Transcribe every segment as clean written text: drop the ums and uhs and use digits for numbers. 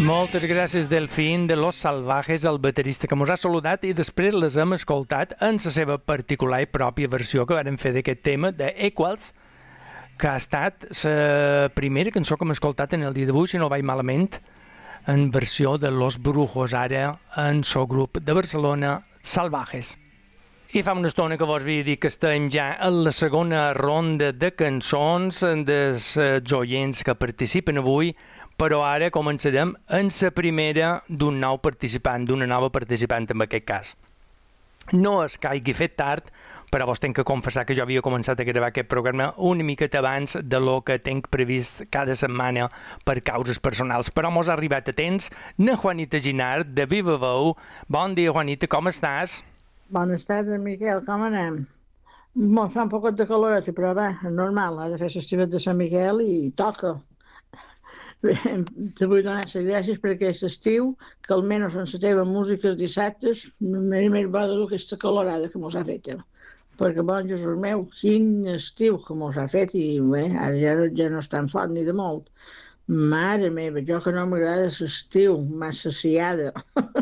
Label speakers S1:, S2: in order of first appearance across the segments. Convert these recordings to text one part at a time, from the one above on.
S1: Moltes gràcies, Delfín, de Los Salvajes, el baterista que mos ha saludat, i després les hem escoltat en la seva particular i pròpia versió que varen fer d'aquest tema, de Equals, que ha estat la primera cançó que hem escoltat en el dia d'avui, si no vaig malament, en versió de Los Brujos, ara en el grup de Barcelona, Salvajes. I fa una estona que vos havia dit que estem ja en la segona ronda de cançons dels oients que participen avui, però ara començarem en la primera d'un nou participant, d'una nova participant en aquest cas. No és que hagi fet tard, però vos tenc que confessar que jo havia començat a gravar aquest programa una miqueta abans de lo que tenc previst cada setmana per causes personals, però mos ha arribat a temps na Juanita Ginard, de Viva Veu. Bon dia, Juanita, com estàs?
S2: Bones tardes, Miquel, com anem? Fa un poc de calor, però va, és normal, ha de fer l'estivat de Sant Miquel i toca. Bé, te vull donar les gràcies perquè és estiu, que almenys en la teva música els dissabtes més bo de aquesta calorada que mos ha fet. Perquè, bon Jesús meu, quin estiu que mos ha fet, i bé, ara ja no és tan fort ni de molt. Mare meva, jo que no m'agrada l'estiu, m'ha saciada.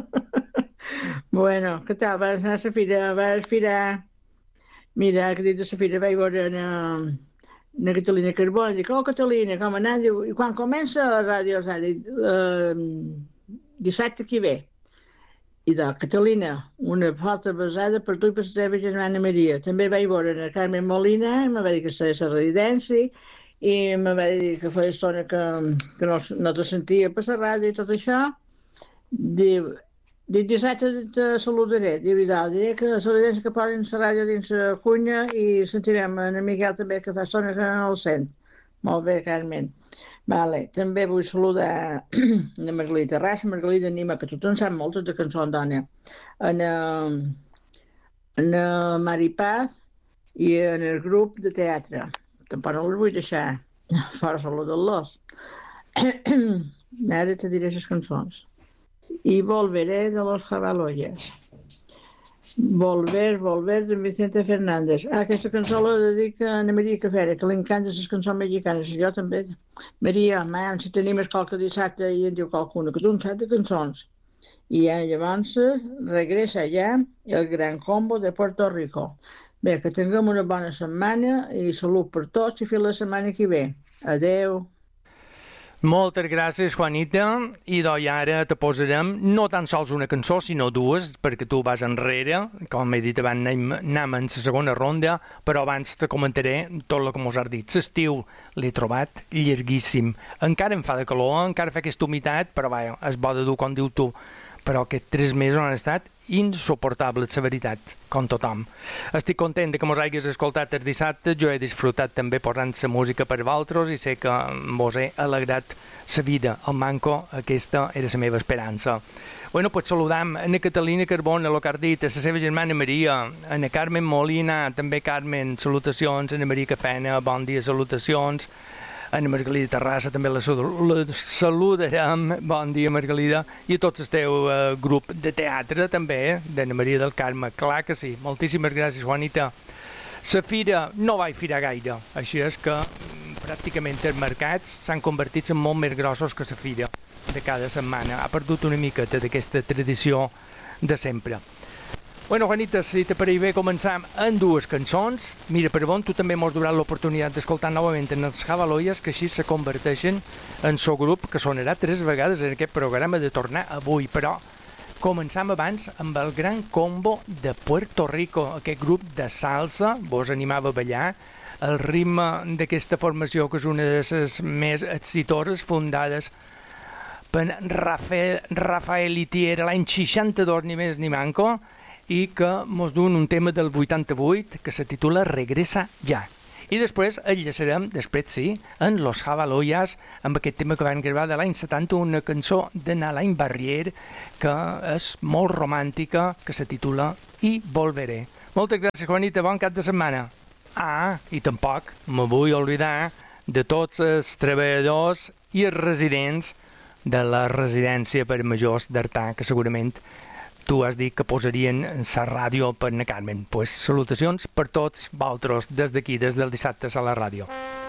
S2: Bueno, què tal? Vas anar a la fira? Vas firar? Mira, que dit de la fira vaig veure na Catalina Carbó, i dic, oh, Catalina, com anar? Diu, i quan comença la ràdio, dissabte que ve. I de Catalina, una forta besada per tu i per la teva germana Maria. També vaig veure na Carmen Molina, i me va dir que estava a la residència, i me va dir que feia estona que no te sentia per la ràdio i tot això. Diu, dissabte te saludaré, diré que la residència que posen la ràdio dins la cunya i sentirem en Miquel també que fa estona que no el sent. Molt bé, Carmen. Vale. També vull saludar la Margalida Terrassa, Margalida Anima, que tothom sap moltes de cançons, dona. En Mari Paz i en el grup de teatre. Tampoc no les vull deixar fora saludar-los. Ara te diré les cançons. Y volveré de los Jabaloyas. Volver de Vicente Fernández. Aquesta cançó la dedica a Ana Maria Cafera, que li encanten les cançons mexicanes. Jo també. Maria, si tenim qualque dissabte i en diu qualcuna, que tu un set de cançons. I llavors regressa ja el Gran Combo de Puerto Rico. Bé, que tinguem una bona setmana i salut per tots i fins la setmana que ve. Adeu.
S1: Moltes gràcies, Juanita, i ara te posarem no tan sols una cançó, sinó dues, perquè tu vas enrere, com he dit abans, anem en la segona ronda, però abans te comentaré tot el que mos has dit. L'estiu l'he trobat llarguíssim. Encara em fa de calor, encara fa aquesta humitat, però vaja, és bo de dur, com diu tu. Però aquests 3 mesos han estat insuportables, la veritat, com tothom. Estic content que mos hagis escoltat el dissabte, jo he disfrutat també posant la música per vosaltres i sé que mos he alegrat la vida. El manco, aquesta era la meva esperança. Bueno, pues saludam a Catalina Carbona, el que has dit, a la seva germana Maria, a Carmen Molina, també Carmen, salutacions, a Maria Cafena, bon dia, salutacions, a Margalida Terrassa també la saludarem, bon dia Margalida, i a tots el teu grup de teatre també, d'Anna Maria del Carme, clar que sí. Moltíssimes gràcies, Juanita. La fira no vaig firar gaire, així és que pràcticament els mercats s'han convertit en molt més grossos que la fira de cada setmana. Ha perdut una miqueta d'aquesta tradició de sempre. Bueno, Juanita, si te pareix bé, començam amb 2 cançons. Mira, per bon, tu també m'has donat l'oportunitat d'escoltar novament en els Jabaloyas, que així se converteixen en el grup que sonarà 3 vegades en aquest programa de tornar avui, però començam abans amb el Gran Combo de Puerto Rico, aquest grup de salsa, vos animava a ballar, el ritme d'aquesta formació, que és una de les més exitoses, fundades per Rafael Itier l'any 62, ni més ni manco, i que mos duen un tema del 88 que se titula Regresa Ya. I després enllaçarem, després sí, en Los Jabaloyas, amb aquest tema que van gravar de l'any 70, una cançó de Alain Barrier que és molt romàntica, que se titula I Volveré. Moltes gràcies, Juanita, bon cap de setmana. I tampoc me vull oblidar de tots els treballadors i els residents de la residència per majors d'Artà, que segurament tu has dit que posarien la ràdio per na Carmen. Pues salutacions per tots vosaltres des d'aquí, des del dissabte a la ràdio.